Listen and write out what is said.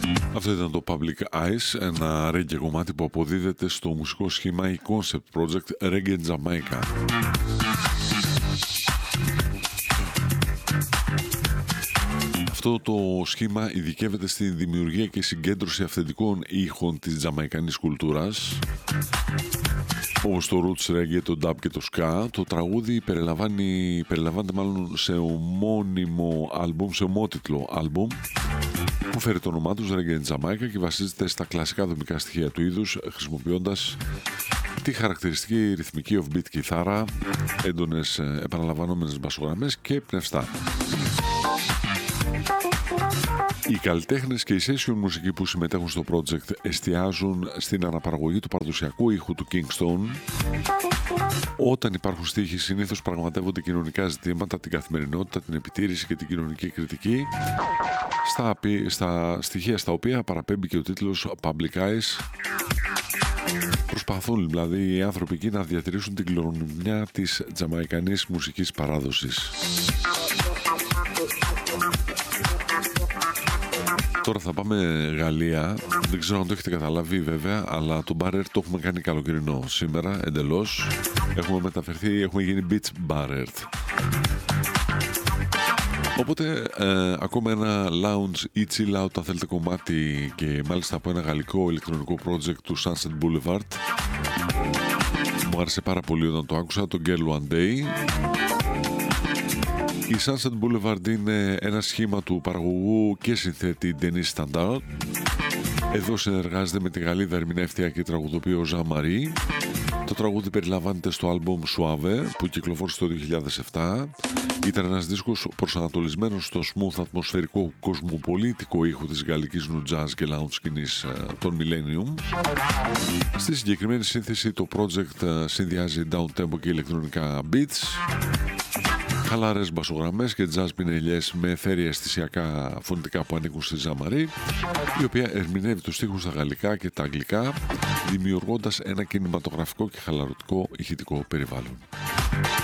Αυτό ήταν το Public Eyes, ένα reggae κομμάτι που αποδίδεται στο μουσικό σχήμα η Concept Project Reggae Jamaica. Αυτό το σχήμα ειδικεύεται στη δημιουργία και συγκέντρωση αυθεντικών ήχων της τζαμαϊκανής κουλτούρας, όπως το roots reggae, το dub και το ska. Το τραγούδι περιλαμβάνεται μάλλον σε ομώνυμο άλμπουμ, σε ομότιτλο άλμπουμ, που φέρει το όνομά τους Reggae Jamaica και βασίζεται στα κλασικά δομικά στοιχεία του είδους, χρησιμοποιώντας τη χαρακτηριστική ρυθμική off-beat κιθάρα, έντονες επαναλαμβανόμενες μπασογραμμές και πνευστά. Οι καλλιτέχνες και οι session μουσικοί που συμμετέχουν στο project εστιάζουν στην αναπαραγωγή του παραδοσιακού ήχου του Kingston. Όταν υπάρχουν στίχοι, συνήθως πραγματεύονται κοινωνικά ζητήματα, την καθημερινότητα, την επιτήρηση και την κοινωνική κριτική, στα στοιχεία στα οποία παραπέμπει και ο τίτλος Public Eyes. Προσπαθούν δηλαδή οι άνθρωποι εκεί να διατηρήσουν την κληρονομιά της τζαμαϊκανής μουσικής παράδοσης. Τώρα θα πάμε Γαλλία. Δεν ξέρω αν το έχετε καταλάβει βέβαια, αλλά το Bar Earth το έχουμε κάνει καλοκαιρινό σήμερα εντελώς. Έχουμε μεταφερθεί, έχουμε γίνει Beach Bar Earth. Οπότε ακόμα ένα lounge ή chill out αν θέλετε κομμάτι, και μάλιστα από ένα γαλλικό ηλεκτρονικό project του Sunset Boulevard. Μου άρεσε πάρα πολύ όταν το άκουσα, το Girl One Day. Η Sunset Boulevard είναι ένα σχήμα του παραγωγού και συνθέτη Denis Standard. Εδώ συνεργάζεται με τη Γαλλίδα ερμηνεύτρια και τραγουδοποιό Jean Marie. Το τραγούδι περιλαμβάνεται στο άλμπομ Suave που κυκλοφόρησε το 2007. Ήταν ένας δίσκος προσανατολισμένος στο smooth ατμοσφαιρικό κοσμοπολίτικο ήχο της γαλλικής new jazz και lounge σκηνής των Millennium. Στη συγκεκριμένη σύνθεση το project συνδυάζει down-tempo και ηλεκτρονικά beats, χαλαρές μπασογραμμές και jazz πινελιές με αιθέρια αισθησιακά φωνητικά που ανήκουν στη Jean Marie, η οποία ερμηνεύει τους στίχους στα γαλλικά και τα αγγλικά, δημιουργώντας ένα κινηματογραφικό και χαλαρωτικό ηχητικό περιβάλλον.